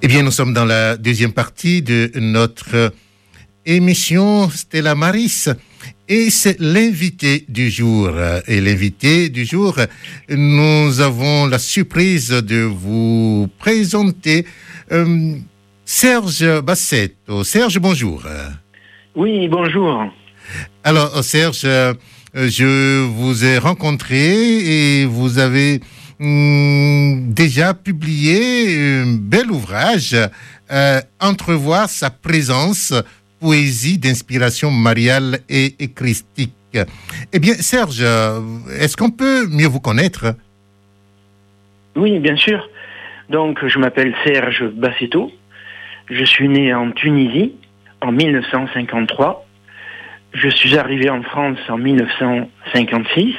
Eh bien, nous sommes dans la deuxième partie de notre émission Stella Maris et c'est l'invité du jour. Et l'invité du jour, nous avons la surprise de vous présenter Serge Bassetto. Serge, bonjour. Oui, bonjour. Alors, Serge, je vous ai rencontré et vous avez déjà publié un bel ouvrage, Entrevoir sa présence, poésie d'inspiration mariale et christique. Eh bien, Serge, est-ce qu'on peut mieux vous connaître? Oui, bien sûr. Donc, je m'appelle Serge Bassetto. Je suis né en Tunisie en 1953. Je suis arrivé en France en 1956.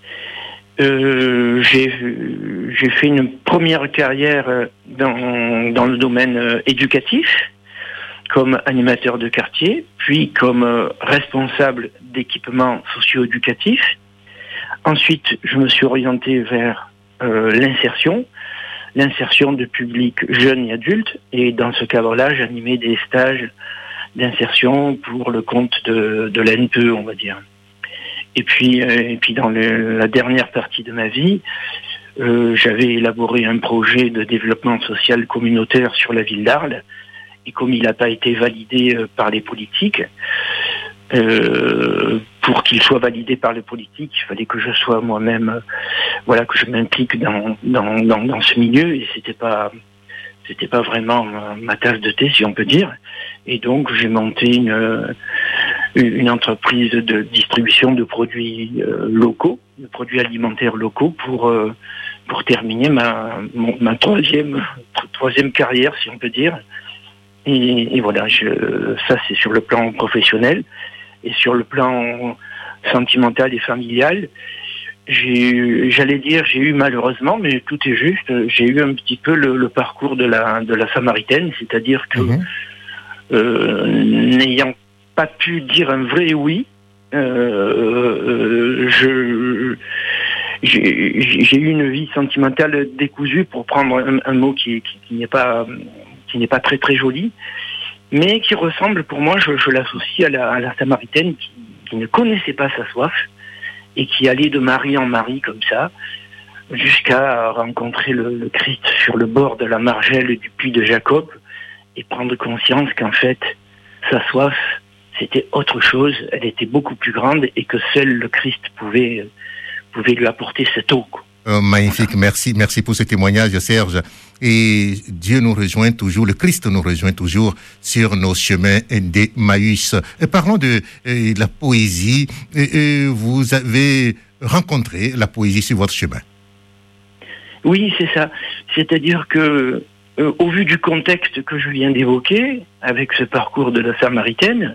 J'ai fait une première carrière dans le domaine éducatif, comme animateur de quartier, puis comme responsable d'équipements socio-éducatifs. Ensuite, je me suis orienté vers l'insertion de publics jeunes et adultes, et dans ce cadre-là, j'animais des stages d'insertion pour le compte de l'ANPE, on va dire. Et puis dans la dernière partie de ma vie, j'avais élaboré un projet de développement social communautaire sur la ville d'Arles. Et comme il n'a pas été validé par les politiques, pour qu'il soit validé par les politiques, il fallait que je sois moi-même, que je m'implique dans ce milieu. Et c'était pas vraiment ma tasse de thé, si on peut dire. Et donc j'ai monté une entreprise de distribution de produits locaux, de produits alimentaires locaux pour terminer ma troisième carrière, si on peut dire. Et voilà, ça c'est sur le plan professionnel. Et sur le plan sentimental et familial, j'ai eu malheureusement, mais tout est juste, j'ai eu un petit peu le parcours de la Samaritaine, c'est-à-dire que n'ayant pas pu dire un vrai oui, j'ai eu une vie sentimentale décousue, pour prendre un mot qui n'est pas très très joli, mais qui ressemble pour moi, je l'associe à la Samaritaine qui ne connaissait pas sa soif et qui allait de mari en mari comme ça, jusqu'à rencontrer le Christ sur le bord de la margelle du puits de Jacob et prendre conscience qu'en fait, sa soif, c'était autre chose, elle était beaucoup plus grande et que seul le Christ pouvait lui apporter cette eau. Magnifique, merci pour ce témoignage, Serge. Et Dieu nous rejoint toujours, le Christ nous rejoint toujours sur nos chemins d'Emmaüs. Parlons de la poésie. Vous avez rencontré la poésie sur votre chemin. Oui, c'est ça. C'est-à-dire que, au vu du contexte que je viens d'évoquer, avec ce parcours de la Samaritaine,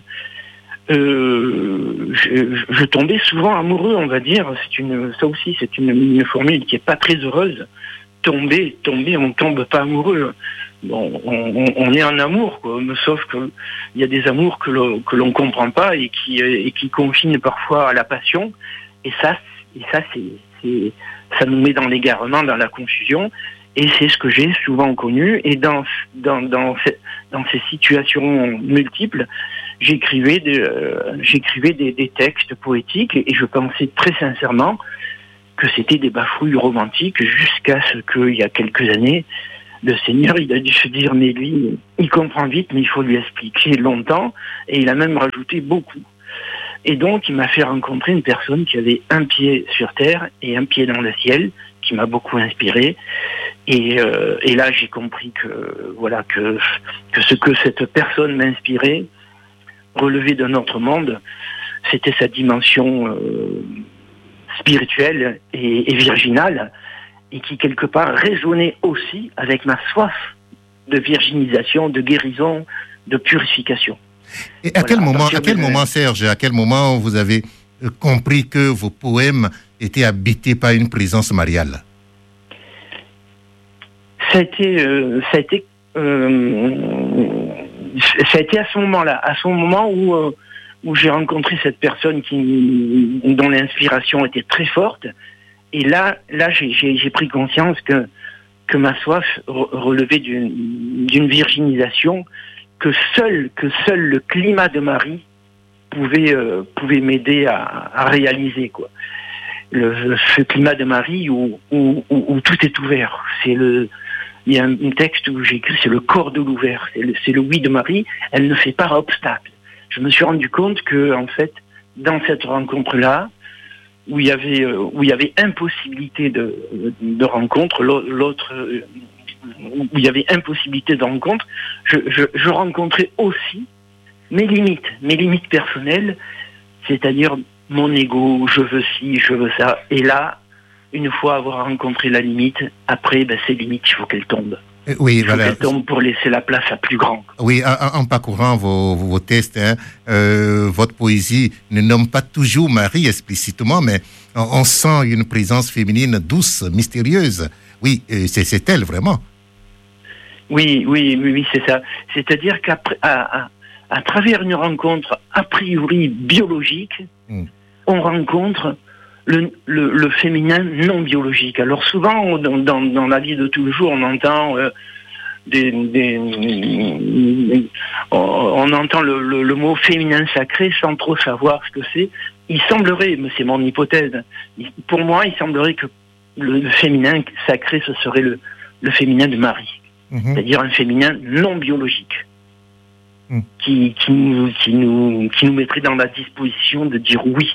je tombais souvent amoureux, on va dire. Ça aussi, c'est une formule qui est pas très heureuse. Tomber, on tombe pas amoureux. Bon, on est en amour, quoi. Sauf que il y a des amours que l'on comprend pas et qui confinent parfois à la passion. Et ça, ça nous met dans l'égarement, dans la confusion. Et c'est ce que j'ai souvent connu. Et dans ces situations multiples, j'écrivais des textes poétiques et je pensais très sincèrement que c'était des bafouilles romantiques, jusqu'à ce qu'il y a quelques années, le Seigneur, il a dû se dire, mais lui, il comprend vite, mais il faut lui expliquer longtemps, et il a même rajouté beaucoup. Et donc, il m'a fait rencontrer une personne qui avait un pied sur terre et un pied dans le ciel, qui m'a beaucoup inspiré. Et là, j'ai compris que ce que cette personne m'inspirait relevait d'un autre monde. C'était sa dimension spirituelle et virginale, et qui quelque part résonnait aussi avec ma soif de virginisation, de guérison, de purification. Et à quel moment, Serge, à quel moment vous avez compris que vos poèmes étaient habités par une présence mariale? Ça a été à ce moment-là, où j'ai rencontré cette personne dont l'inspiration était très forte. Et là, j'ai pris conscience que que ma soif relevait d'une virginisation que seul le climat de Marie pouvait m'aider à réaliser, quoi. Ce climat de Marie où tout est ouvert. Il y a un texte où j'ai écrit, c'est le corps de l'ouvert. C'est le oui de Marie. Elle ne fait pas obstacle. Je me suis rendu compte que, en fait, dans cette rencontre-là, où il y avait impossibilité de rencontre, où il y avait impossibilité de rencontre, je rencontrais aussi mes limites personnelles, c'est-à-dire mon ego, je veux ci, je veux ça. Et là, une fois avoir rencontré la limite, après, ces limites, il faut qu'elles tombent. Oui, il faut qu'elles tombent pour laisser la place à plus grand. Oui, en parcourant vos textes, votre poésie ne nomme pas toujours Marie explicitement, mais on sent une présence féminine douce, mystérieuse. Oui, c'est elle, vraiment. Oui, c'est ça. C'est-à-dire qu'après, à travers une rencontre a priori biologique, on rencontre le féminin non biologique. Alors souvent, dans la vie de tous les jours, on entend on entend le mot féminin sacré sans trop savoir ce que c'est. Il semblerait, mais c'est mon hypothèse, pour moi, il semblerait que le féminin sacré, ce serait le féminin de Marie. C'est-à-dire un féminin non biologique. Qui nous mettrait dans la disposition de dire oui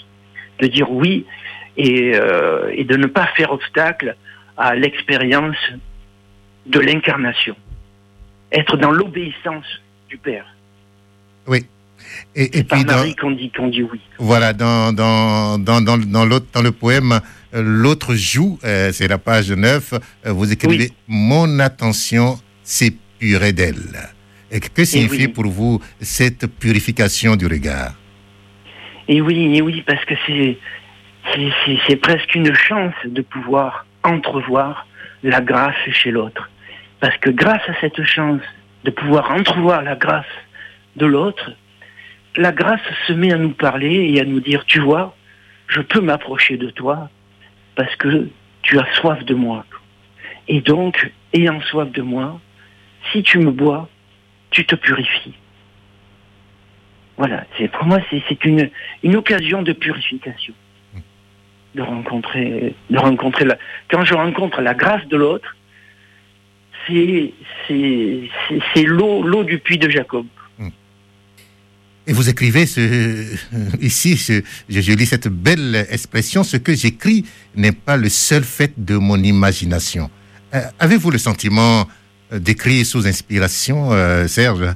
et de ne pas faire obstacle à l'expérience de l'incarnation, être dans l'obéissance du Père. Oui. Et puis par Marie qu'on dit oui. Voilà, dans le poème L'autre joue, c'est la page 9, vous écrivez Mon attention s'épurait d'elle. Et que signifie pour vous cette purification du regard? Et oui, parce que c'est presque une chance de pouvoir entrevoir la grâce chez l'autre. Parce que grâce à cette chance de pouvoir entrevoir la grâce de l'autre, la grâce se met à nous parler et à nous dire, tu vois, je peux m'approcher de toi parce que tu as soif de moi. Et donc, ayant soif de moi, si tu me bois, tu te purifies. Voilà, pour moi, c'est une occasion de purification. De rencontrer quand je rencontre la grâce de l'autre, c'est l'eau du puits de Jacob. Et vous écrivez ici, je lis cette belle expression, ce que j'écris n'est pas le seul fait de mon imagination. Avez-vous le sentiment d'écrire sous inspiration, Serge?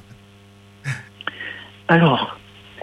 Alors,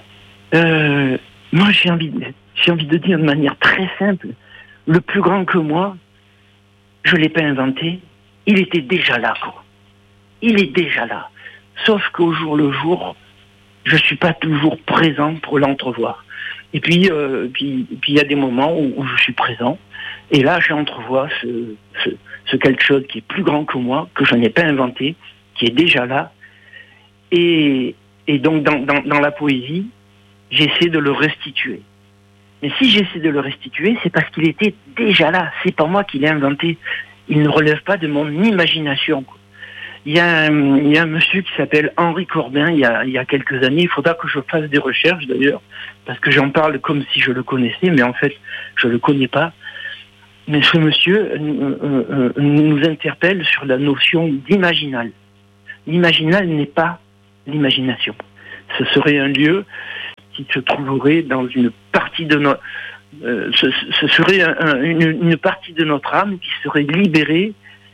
moi j'ai envie de dire de manière très simple, le plus grand que moi, je ne l'ai pas inventé, il était déjà là, quoi. Il est déjà là. Sauf qu'au jour le jour, je ne suis pas toujours présent pour l'entrevoir. Et puis il y a des moments où je suis présent, et là j'entrevois ce quelque chose qui est plus grand que moi, que je n'ai pas inventé, qui est déjà là. Et donc dans la poésie, j'essaie de le restituer. Mais si j'essaie de le restituer, c'est parce qu'il était déjà là. C'est pas moi qui l'ai inventé. Il ne relève pas de mon imagination, quoi. Il y a un monsieur qui s'appelle Henri Corbin, il y a quelques années. Il faudra que je fasse des recherches, d'ailleurs, parce que j'en parle comme si je le connaissais, mais en fait, je le connais pas. Mais ce monsieur nous interpelle sur la notion d'imaginal. L'imaginal n'est pas l'imagination. Ce serait un lieu qui se trouverait dans une partie de notre... ce serait une partie de notre âme qui serait libérée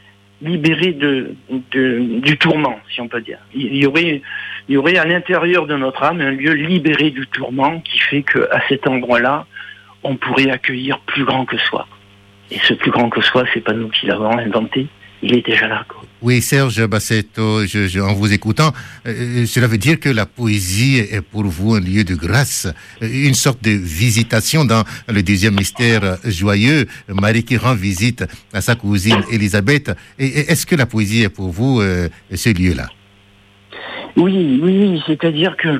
du tourment, si on peut dire. Il y aurait à l'intérieur de notre âme un lieu libéré du tourment qui fait qu'à cet endroit-là, on pourrait accueillir plus grand que soi. Et ce plus grand que soi, c'est pas nous qui l'avons inventé, il est déjà là, quoi. Oui, Serge Bassetto, en vous écoutant, cela veut dire que la poésie est pour vous un lieu de grâce, une sorte de visitation dans le deuxième mystère joyeux, Marie qui rend visite à sa cousine Élisabeth. Et est-ce que la poésie est pour vous ce lieu-là? Oui, c'est-à-dire que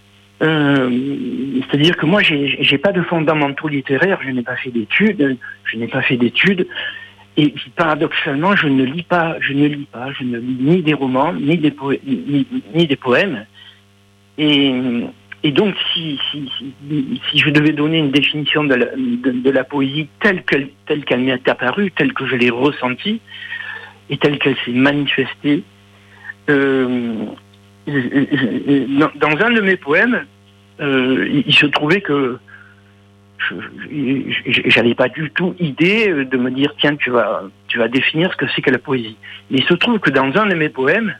moi, j'ai pas de fondamentaux littéraires, je n'ai pas fait d'études, Et puis, paradoxalement, je ne lis pas, je ne lis ni des romans, ni des poèmes. Et donc, si je devais donner une définition de la poésie telle qu'elle m'est apparue, telle que je l'ai ressentie, et telle qu'elle s'est manifestée, dans un de mes poèmes, il se trouvait que j'avais pas du tout idée de me dire tiens, tu vas définir ce que c'est que la poésie. Mais il se trouve que dans un de mes poèmes,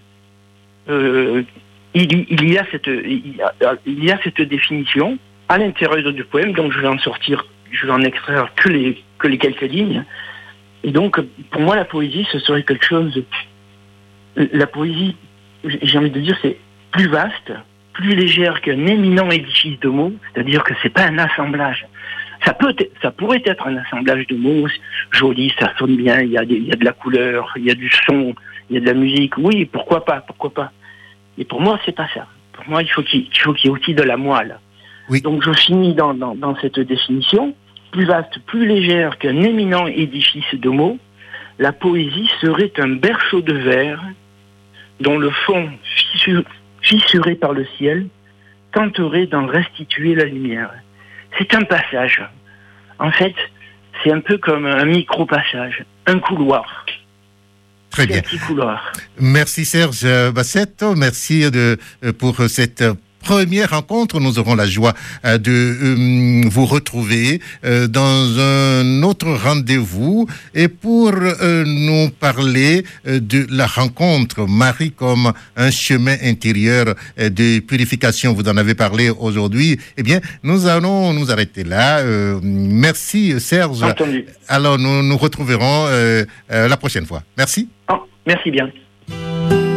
il y a cette définition à l'intérieur du poème, donc je vais en extraire que les quelques lignes. Et donc, pour moi, la poésie, ce serait quelque chose. La poésie, j'ai envie de dire, c'est plus vaste, plus légère qu'un éminent édifice de mots, c'est-à-dire que c'est pas un assemblage. Ça pourrait être un assemblage de mots joli, ça sonne bien, il y a de la couleur, il y a du son, il y a de la musique. Oui, pourquoi pas. Et pour moi, c'est pas ça. Pour moi, il faut qu'il y ait aussi de la moelle. Oui. Donc, je finis dans cette définition. Plus vaste, plus légère qu'un éminent édifice de mots, la poésie serait un berceau de verre dont le fond fissuré par le ciel tenterait d'en restituer la lumière. C'est un passage. En fait, c'est un peu comme un micro-passage, un couloir. Très bien. Un petit couloir. Merci Serge Bassetto, merci pour cette première rencontre. Nous aurons la joie de vous retrouver dans un autre rendez-vous et pour nous parler de la rencontre Marie comme un chemin intérieur de purification. Vous en avez parlé aujourd'hui. Eh bien, nous allons nous arrêter là. Merci Serge. Entendu. Alors, nous nous retrouverons la prochaine fois. Merci. Oh, merci bien.